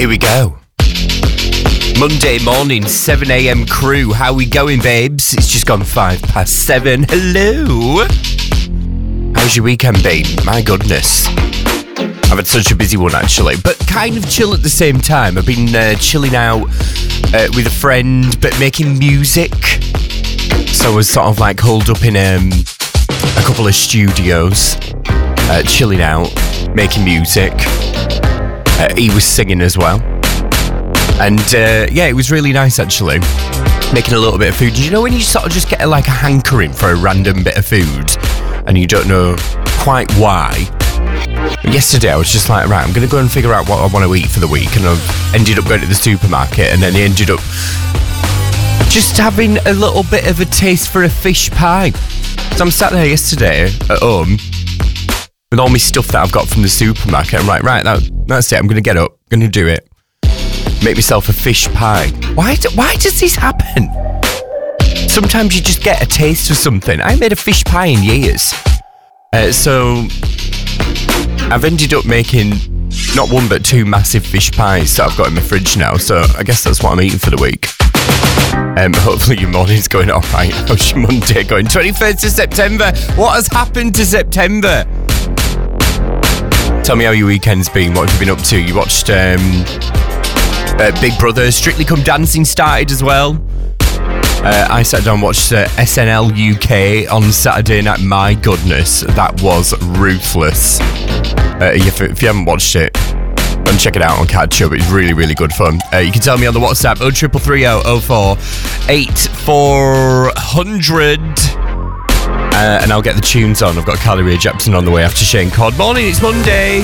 Here we go. Monday morning, 7am crew. How we going, babes? It's just gone 7:05. Hello. How's your weekend been? My goodness. I've had such a busy one, actually, but kind of chill at the same time. I've been chilling out with a friend, but making music. So I was sort of like holed up in a couple of studios, chilling out, making music. He was singing as well. And yeah, it was really nice, actually. Making a little bit of food. You know when you sort of just get like a hankering for a random bit of food and you don't know quite why? Yesterday I was just like, right, I'm going to go and figure out what I want to eat for the week. And I ended up going to the supermarket and then I ended up just having a little bit of a taste for a fish pie. So I'm sat there yesterday at home with all my stuff that I've got from the supermarket. I'm like, right, that's it. I'm going to get up, going to do it. Make myself a fish pie. Why does this happen? Sometimes you just get a taste for something. I made a fish pie in years. So I've ended up making not one but two massive fish pies that I've got in my fridge now. So I guess that's what I'm eating for the week. Hopefully your morning's going all right. How's your Monday going? 21st of September. What has happened to September? Tell me how your weekend's been. What have you been up to? You watched Big Brother, Strictly Come Dancing started as well. I sat down and watched SNL UK on Saturday night. My goodness, that was ruthless. If you haven't watched it, go and check it out on Catch Up. It's really, really good fun. You can tell me on the WhatsApp 03330 04 8400. And I'll get the tunes on. I've got Carly Rae Jepsen on the way after Shane Codd. Morning, it's Monday.